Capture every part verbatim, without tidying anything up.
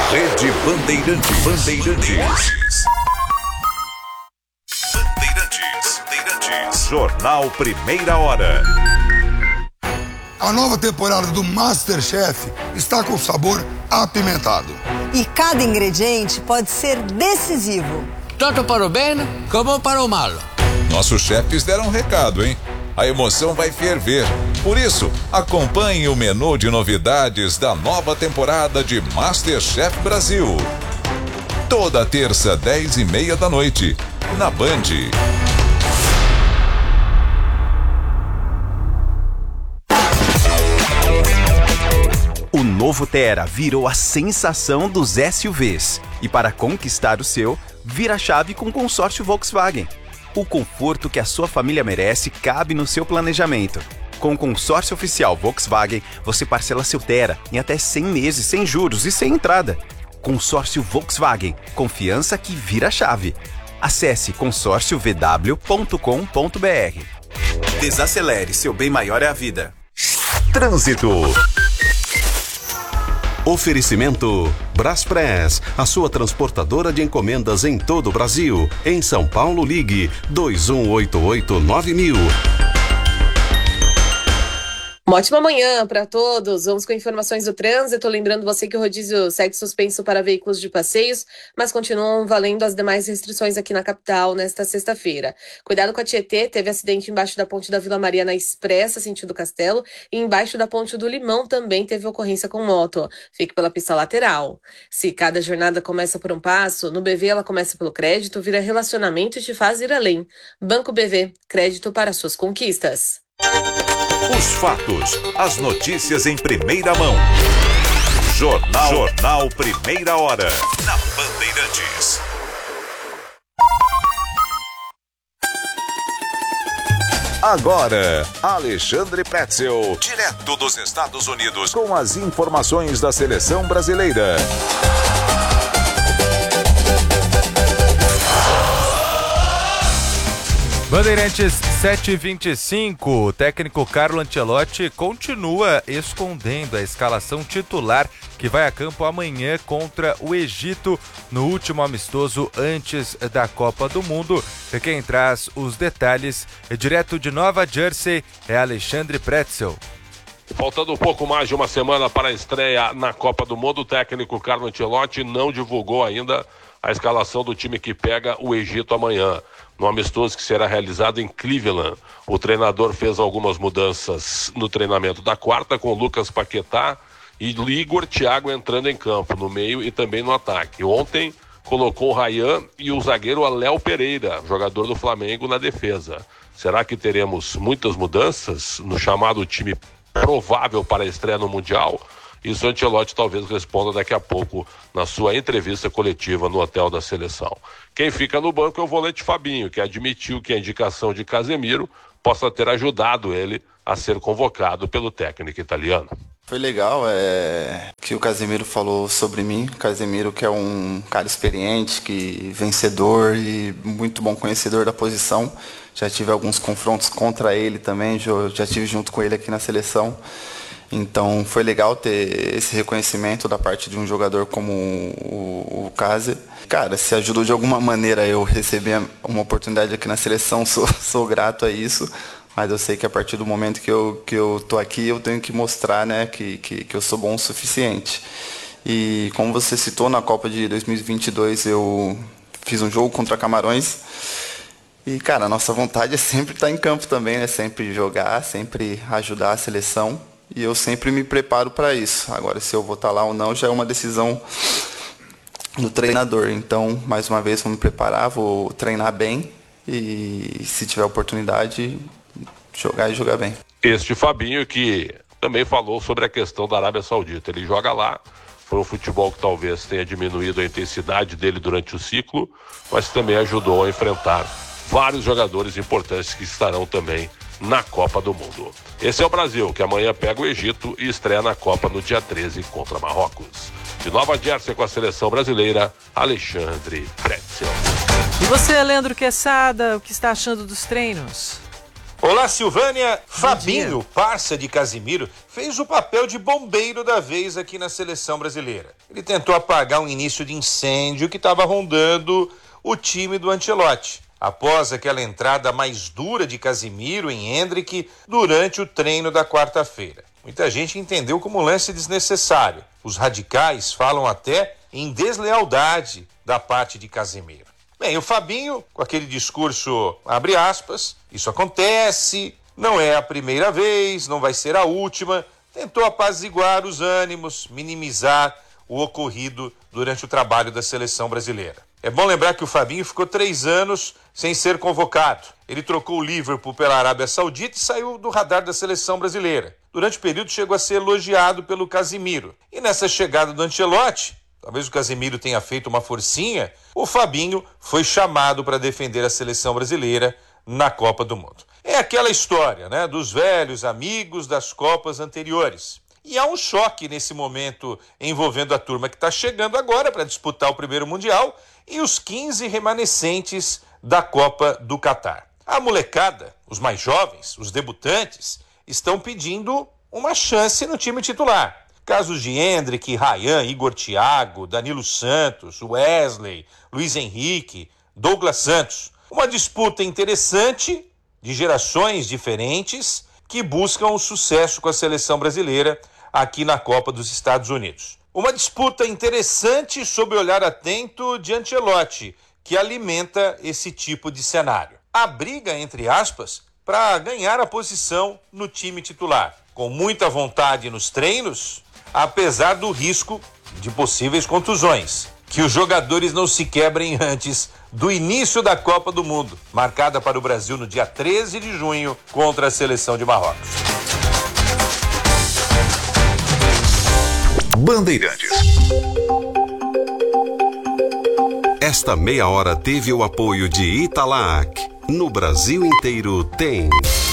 Rede Bandeirantes. Bandeirantes. Bandeirantes. Bandeirantes. Jornal Primeira Hora. A nova temporada do MasterChef está com sabor apimentado. E cada ingrediente pode ser decisivo. Tanto para o bem como para o mal. Nossos chefes deram um recado, hein? A emoção vai ferver. Por isso, acompanhe o menu de novidades da nova temporada de MasterChef Brasil. Toda terça, dez e meia da noite, na Band. O novo Tera virou a sensação dos S U Vs. E para conquistar o seu, vira a chave com o consórcio Volkswagen. O conforto que a sua família merece cabe no seu planejamento. Com o consórcio oficial Volkswagen, você parcela seu Tera em até cem meses sem juros e sem entrada. Consórcio Volkswagen. Confiança que vira a chave. Acesse consórcio v w ponto com ponto b r. Desacelere, seu bem maior é a vida. Trânsito. Oferecimento Braspress, a sua transportadora de encomendas em todo o Brasil. Em São Paulo, ligue dois um oito oito nove mil. Uma ótima manhã para todos. Vamos com informações do trânsito. Lembrando você que o rodízio segue suspenso para veículos de passeios, mas continuam valendo as demais restrições aqui na capital nesta sexta-feira. Cuidado com a Tietê, teve acidente embaixo da ponte da Vila Maria na Expressa, sentido Castelo, e embaixo da ponte do Limão também teve ocorrência com moto. Fique pela pista lateral. Se cada jornada começa por um passo, no B V ela começa pelo crédito, vira relacionamento e te faz ir além. Banco B V, crédito para suas conquistas. Os fatos, as notícias em primeira mão. Jornal, Jornal Primeira Hora, na Bandeirantes. Agora, Alexandre Pretzel, direto dos Estados Unidos, com as informações da seleção brasileira. Bandeirantes sete e vinte e cinco, o técnico Carlo Ancelotti continua escondendo a escalação titular que vai a campo amanhã contra o Egito no último amistoso antes da Copa do Mundo. E quem traz os detalhes, direto de Nova Jersey, é Alexandre Pretzel. Faltando um pouco mais de uma semana para a estreia na Copa do Mundo, o técnico Carlo Ancelotti não divulgou ainda a escalação do time que pega o Egito amanhã, no amistoso que será realizado em Cleveland. O treinador fez algumas mudanças no treinamento da quarta, com Lucas Paquetá e Igor Thiago entrando em campo, no meio e também no ataque. Ontem colocou o Ryan e o zagueiro Léo Pereira, jogador do Flamengo, na defesa. Será que teremos muitas mudanças no chamado time provável para a estreia no Mundial? Isso o Ancelotti talvez responda daqui a pouco na sua entrevista coletiva no hotel da seleção. Quem fica no banco é o volante Fabinho, que admitiu que a indicação de Casemiro possa ter ajudado ele a ser convocado pelo técnico italiano. Foi legal, é, que o Casemiro falou sobre mim. Casemiro, que é um cara experiente, que vencedor e muito bom conhecedor da posição. Já tive alguns confrontos contra ele também, já, já tive junto com ele aqui na seleção. Então foi legal ter esse reconhecimento da parte de um jogador como o, o Kaze. Cara, se ajudou de alguma maneira eu receber uma oportunidade aqui na seleção, sou, sou grato a isso. Mas eu sei que a partir do momento que eu, que eu tô aqui, eu tenho que mostrar, né, que, que, que eu sou bom o suficiente. E como você citou, na Copa de dois mil e vinte e dois eu fiz um jogo contra Camarões. E, cara, a nossa vontade é sempre estar em campo também, né? Sempre jogar, sempre ajudar a seleção. E eu sempre me preparo para isso. Agora, se eu vou estar lá ou não, já é uma decisão do treinador. Então, mais uma vez, vou me preparar, vou treinar bem. E se tiver oportunidade, jogar e jogar bem. Este Fabinho que também falou sobre a questão da Arábia Saudita. Ele joga lá, foi um futebol que talvez tenha diminuído a intensidade dele durante o ciclo, mas também ajudou a enfrentar vários jogadores importantes que estarão também na Copa do Mundo. Esse é o Brasil, que amanhã pega o Egito e estreia na Copa no dia treze contra Marrocos. De Nova Jersey com a seleção brasileira, Alexandre Pretzel. E você, Leandro Quesada, o que está achando dos treinos? Olá, Silvânia. Fabinho, parça de Casimiro, fez o papel de bombeiro da vez aqui na seleção brasileira. Ele tentou apagar um início de incêndio que estava rondando o time do Ancelotti, após aquela entrada mais dura de Casimiro em Hendrick durante o treino da quarta-feira. Muita gente entendeu como lance desnecessário. Os radicais falam até em deslealdade da parte de Casimiro. Bem, o Fabinho, com aquele discurso, abre aspas, isso acontece, não é a primeira vez, não vai ser a última, tentou apaziguar os ânimos, minimizar o ocorrido durante o trabalho da seleção brasileira. É bom lembrar que o Fabinho ficou três anos sem ser convocado. Ele trocou o Liverpool pela Arábia Saudita e saiu do radar da seleção brasileira. Durante o período chegou a ser elogiado pelo Casimiro. E nessa chegada do Ancelotti, talvez o Casimiro tenha feito uma forcinha, o Fabinho foi chamado para defender a seleção brasileira na Copa do Mundo. É aquela história, né, dos velhos amigos das Copas anteriores. E há um choque nesse momento envolvendo a turma que está chegando agora para disputar o primeiro Mundial e os quinze remanescentes da Copa do Catar. A molecada, os mais jovens, os debutantes, estão pedindo uma chance no time titular. Casos de Hendrick, Ryan, Igor Thiago, Danilo Santos, Wesley, Luiz Henrique, Douglas Santos. Uma disputa interessante de gerações diferentes que buscam o sucesso com a seleção brasileira aqui na Copa dos Estados Unidos. Uma disputa interessante sob o olhar atento de Ancelotti, que alimenta esse tipo de cenário. A briga, entre aspas, para ganhar a posição no time titular, com muita vontade nos treinos, apesar do risco de possíveis contusões. Que os jogadores não se quebrem antes do início da Copa do Mundo, marcada para o Brasil no dia treze de junho contra a seleção de Marrocos. Bandeirantes. Esta meia hora teve o apoio de Italac. No Brasil inteiro tem.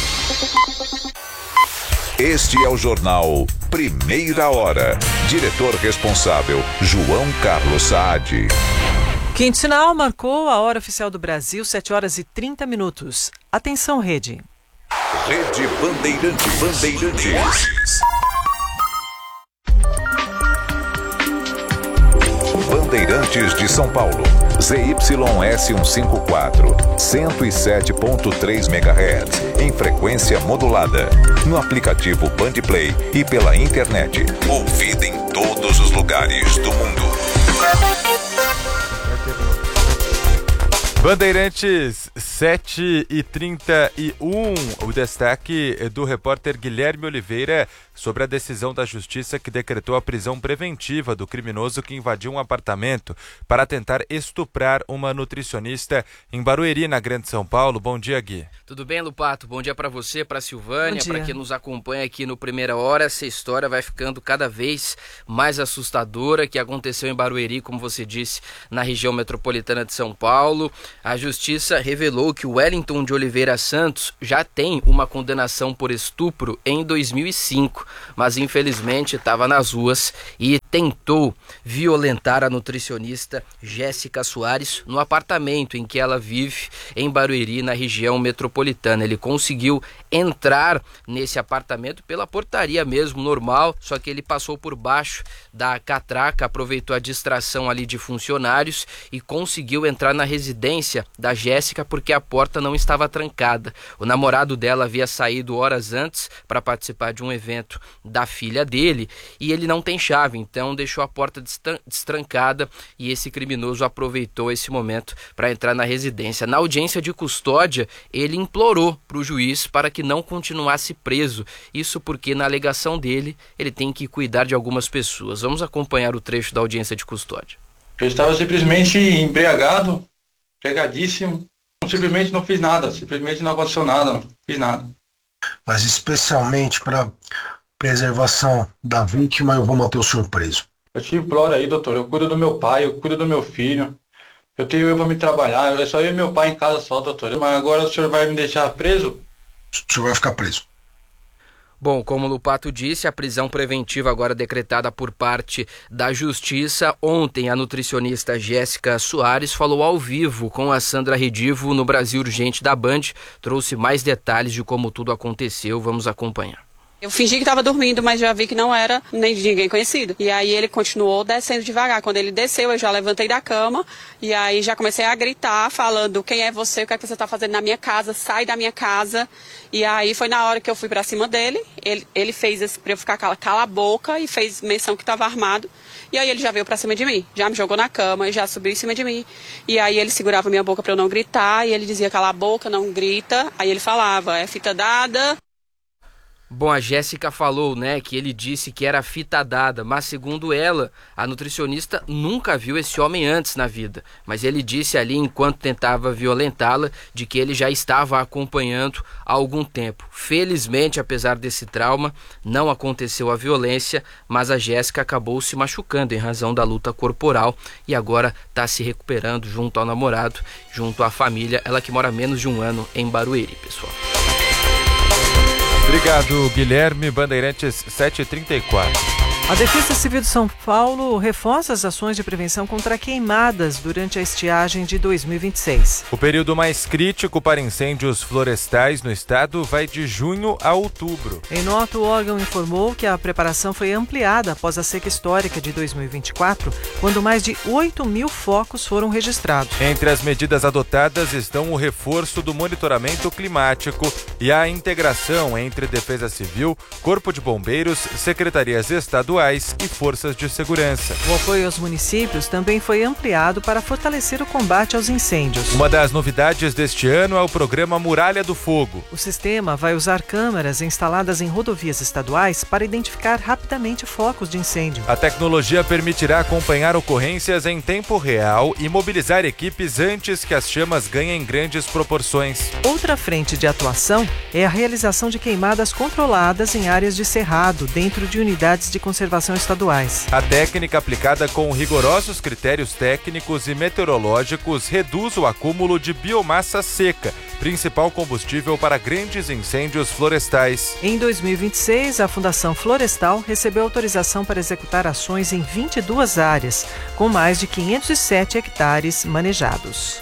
Este é o jornal Primeira Hora. Diretor responsável, João Carlos Saad. Quinto sinal marcou a hora oficial do Brasil, sete horas e trinta minutos. Atenção, rede. Rede Bandeirantes. Bandeirantes. Bandeirantes de São Paulo. Z Y S cento e cinquenta e quatro, cento e sete ponto três megahertz, em frequência modulada. No aplicativo Bandplay e pela internet. Ouvida em todos os lugares do mundo. Bandeirantes sete e trinta e um, o destaque do repórter Guilherme Oliveira sobre a decisão da Justiça que decretou a prisão preventiva do criminoso que invadiu um apartamento para tentar estuprar uma nutricionista em Barueri, na Grande São Paulo. Bom dia, Gui. Tudo bem, Lupato? Bom dia para você, para Silvânia, para quem nos acompanha aqui no Primeira Hora. Essa história vai ficando cada vez mais assustadora, que aconteceu em Barueri, como você disse, na região metropolitana de São Paulo. A Justiça revelou que o Wellington de Oliveira Santos já tem uma condenação por estupro em dois mil e cinco, mas infelizmente estava nas ruas e tentou violentar a nutricionista Jéssica Soares no apartamento em que ela vive em Barueri, na região metropolitana. Ele conseguiu entrar nesse apartamento pela portaria mesmo, normal, só que ele passou por baixo da catraca, aproveitou a distração ali de funcionários e conseguiu entrar na residência da Jéssica porque a porta não estava trancada. O namorado dela havia saído horas antes para participar de um evento da filha dele e ele não tem chave, então deixou a porta destrancada e esse criminoso aproveitou esse momento para entrar na residência. Na audiência de custódia, ele implorou para o juiz para que não continuasse preso, isso porque na alegação dele, ele tem que cuidar de algumas pessoas. Vamos acompanhar o trecho da audiência de custódia. Eu estava simplesmente embriagado, pegadíssimo, simplesmente não fiz nada, simplesmente não aconteceu nada, não fiz nada. Mas especialmente para preservação da vítima, eu vou manter o senhor preso. Eu te imploro aí, doutor, eu cuido do meu pai, eu cuido do meu filho, eu tenho eu para me trabalhar, é só eu e meu pai em casa só, doutor, mas agora o senhor vai me deixar preso? O senhor vai ficar preso. Bom, como o Lupato disse, a prisão preventiva agora decretada por parte da Justiça. Ontem, a nutricionista Jéssica Soares falou ao vivo com a Sandra Redivo no Brasil Urgente da Band. Trouxe mais detalhes de como tudo aconteceu. Vamos acompanhar. Eu fingi que estava dormindo, mas já vi que não era nem de ninguém conhecido. E aí ele continuou descendo devagar. Quando ele desceu, eu já levantei da cama e aí já comecei a gritar, falando: quem é você, o que é que você está fazendo na minha casa, sai da minha casa. E aí foi na hora que eu fui para cima dele, ele, ele fez esse para eu ficar cala, cala a boca e fez menção que estava armado. E aí ele já veio para cima de mim, já me jogou na cama e já subiu em cima de mim. E aí ele segurava minha boca para eu não gritar e ele dizia: cala a boca, não grita. Aí ele falava: é fita dada. Bom, a Jéssica falou, né, que ele disse que era fita dada, mas segundo ela, a nutricionista nunca viu esse homem antes na vida. Mas ele disse ali, enquanto tentava violentá-la, de que ele já estava acompanhando há algum tempo. Felizmente, apesar desse trauma, não aconteceu a violência, mas a Jéssica acabou se machucando em razão da luta corporal e agora está se recuperando junto ao namorado, junto à família, ela que mora menos de um ano em Barueri, pessoal. Obrigado, Guilherme. Bandeirantes sete e trinta e quatro. A Defesa Civil de São Paulo reforça as ações de prevenção contra queimadas durante a estiagem de dois mil e vinte e seis. O período mais crítico para incêndios florestais no estado vai de junho a outubro. Em nota, o órgão informou que a preparação foi ampliada após a seca histórica de dois mil e vinte e quatro, quando mais de oito mil focos foram registrados. Entre as medidas adotadas estão o reforço do monitoramento climático e a integração entre Defesa Civil, Corpo de Bombeiros, secretarias estaduais e forças de segurança. O apoio aos municípios também foi ampliado para fortalecer o combate aos incêndios. Uma das novidades deste ano é o programa Muralha do Fogo. O sistema vai usar câmeras instaladas em rodovias estaduais para identificar rapidamente focos de incêndio. A tecnologia permitirá acompanhar ocorrências em tempo real e mobilizar equipes antes que as chamas ganhem grandes proporções. Outra frente de atuação é a realização de queimadas controladas em áreas de cerrado, dentro de unidades de conservação estaduais. A técnica aplicada com rigorosos critérios técnicos e meteorológicos reduz o acúmulo de biomassa seca, principal combustível para grandes incêndios florestais. Em dois mil e vinte e seis, a Fundação Florestal recebeu autorização para executar ações em vinte e duas áreas, com mais de quinhentos e sete hectares manejados.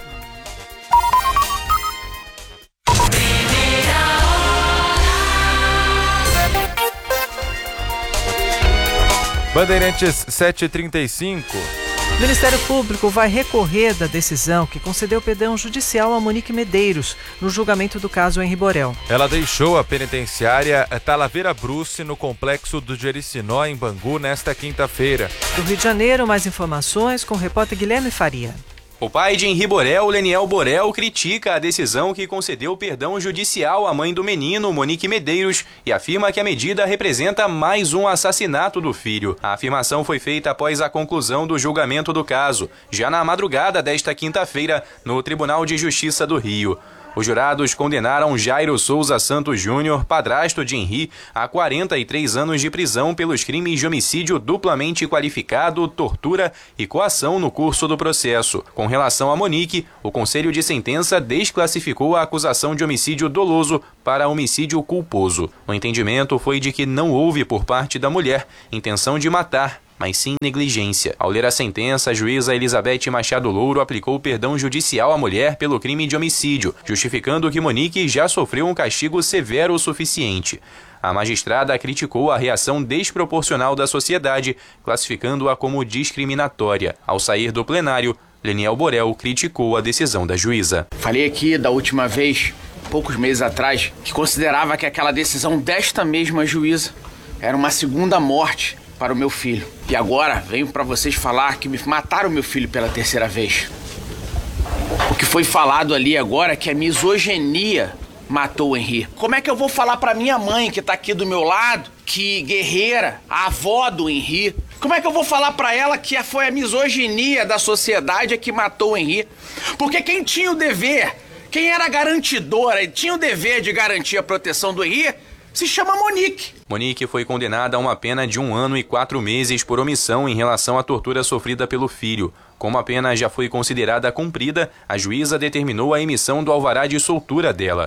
Bandeirantes sete e trinta e cinco. O Ministério Público vai recorrer da decisão que concedeu perdão judicial a Monique Medeiros no julgamento do caso Henri Borel. Ela deixou a penitenciária Talavera Bruce no complexo do Jericinó, em Bangu, nesta quinta-feira. Do Rio de Janeiro, mais informações com o repórter Guilherme Faria. O pai de Henri Borel, Leniel Borel, critica a decisão que concedeu perdão judicial à mãe do menino, Monique Medeiros, e afirma que a medida representa mais um assassinato do filho. A afirmação foi feita após a conclusão do julgamento do caso, já na madrugada desta quinta-feira, no Tribunal de Justiça do Rio. Os jurados condenaram Jairo Souza Santos Júnior, padrasto de Henri, a quarenta e três anos de prisão pelos crimes de homicídio duplamente qualificado, tortura e coação no curso do processo. Com relação a Monique, o Conselho de Sentença desclassificou a acusação de homicídio doloso para homicídio culposo. O entendimento foi de que não houve por parte da mulher intenção de matar, mas sim negligência. Ao ler a sentença, a juíza Elizabeth Machado Louro aplicou perdão judicial à mulher pelo crime de homicídio, justificando que Monique já sofreu um castigo severo o suficiente. A magistrada criticou a reação desproporcional da sociedade, classificando-a como discriminatória. Ao sair do plenário, Leniel Borel criticou a decisão da juíza. Falei aqui da última vez, poucos meses atrás, que considerava que aquela decisão desta mesma juíza era uma segunda morte para o meu filho. E agora venho para vocês falar que me mataram meu filho pela terceira vez. O que foi falado ali agora é que a misoginia matou o Henri. Como é que eu vou falar para minha mãe, que tá aqui do meu lado, que guerreira, a avó do Henri, como é que eu vou falar para ela que foi a misoginia da sociedade que matou o Henri? Porque quem tinha o dever, quem era garantidora e tinha o dever de garantir a proteção do Henri, se chama Monique. Monique foi condenada a uma pena de um ano e quatro meses por omissão em relação à tortura sofrida pelo filho. Como a pena já foi considerada cumprida, a juíza determinou a emissão do alvará de soltura dela.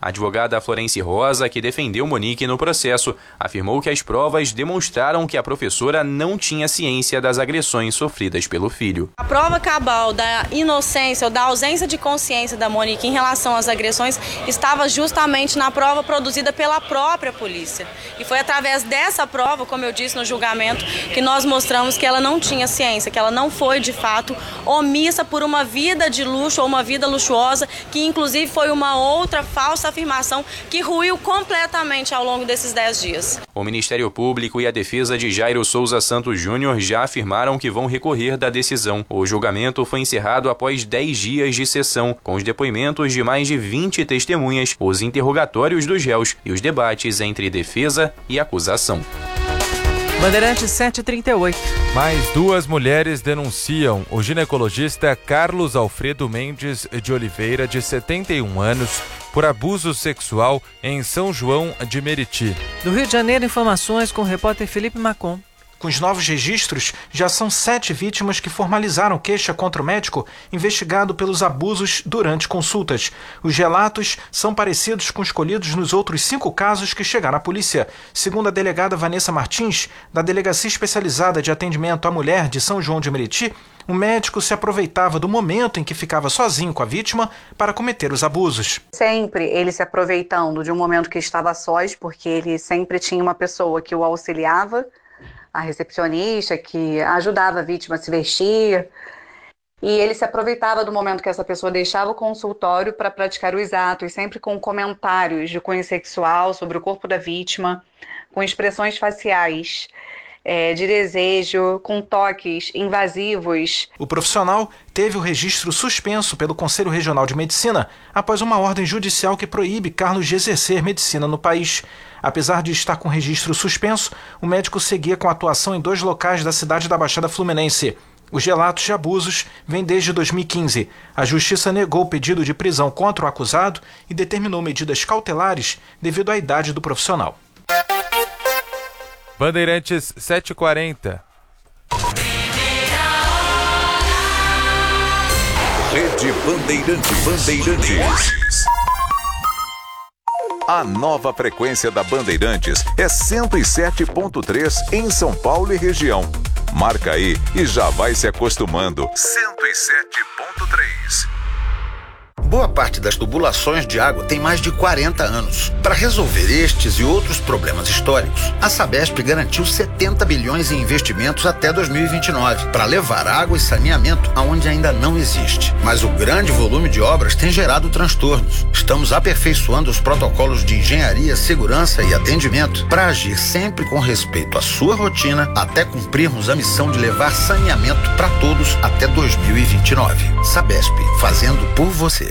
A advogada Florence Rosa, que defendeu Monique no processo, afirmou que as provas demonstraram que a professora não tinha ciência das agressões sofridas pelo filho. A prova cabal da inocência ou da ausência de consciência da Monique em relação às agressões estava justamente na prova produzida pela própria polícia. E foi através dessa prova, como eu disse no julgamento, que nós mostramos que ela não tinha ciência, que ela não foi de fato omissa por uma vida de luxo ou uma vida luxuosa, que inclusive foi uma outra falsa afirmação que ruiu completamente ao longo desses dez dias. O Ministério Público e a defesa de Jairo Souza Santos Júnior já afirmaram que vão recorrer da decisão. O julgamento foi encerrado após dez dias de sessão, com os depoimentos de mais de vinte testemunhas, os interrogatórios dos réus e os debates entre defesa e acusação. Bandeirantes sete e trinta e oito. Mais duas mulheres denunciam o ginecologista Carlos Alfredo Mendes de Oliveira, de setenta e um anos, por abuso sexual em São João de Meriti. Do Rio de Janeiro, informações com o repórter Felipe Macon. Com os novos registros, já são sete vítimas que formalizaram queixa contra o médico investigado pelos abusos durante consultas. Os relatos são parecidos com os colhidos nos outros cinco casos que chegaram à polícia. Segundo a delegada Vanessa Martins, da Delegacia Especializada de Atendimento à Mulher de São João de Meriti, o médico se aproveitava do momento em que ficava sozinho com a vítima para cometer os abusos. Sempre ele se aproveitando de um momento que estava a sós, porque ele sempre tinha uma pessoa que o auxiliava, a recepcionista, que ajudava a vítima a se vestir, e ele se aproveitava do momento que essa pessoa deixava o consultório para praticar os atos, sempre com comentários de cunho sexual sobre o corpo da vítima, com expressões faciais é, de desejo, com toques invasivos. O profissional teve o registro suspenso pelo Conselho Regional de Medicina após uma ordem judicial que proíbe Carlos de exercer medicina no país. Apesar de estar com registro suspenso, o médico seguia com atuação em dois locais da cidade da Baixada Fluminense. Os relatos de abusos vêm desde dois mil e quinze. A Justiça negou o pedido de prisão contra o acusado e determinou medidas cautelares devido à idade do profissional. Bandeirantes sete e quarenta. Rede Bandeirantes. Bandeirantes. A nova frequência da Bandeirantes é cento e sete ponto três em São Paulo e região. Marca aí e já vai se acostumando. cento e sete ponto três. Boa parte das tubulações de água tem mais de quarenta anos. Para resolver estes e outros problemas históricos, a Sabesp garantiu setenta bilhões em investimentos até dois mil e vinte e nove para levar água e saneamento aonde ainda não existe. Mas o grande volume de obras tem gerado transtornos. Estamos aperfeiçoando os protocolos de engenharia, segurança e atendimento para agir sempre com respeito à sua rotina até cumprirmos a missão de levar saneamento para todos até dois mil e vinte e nove. Sabesp, fazendo por você.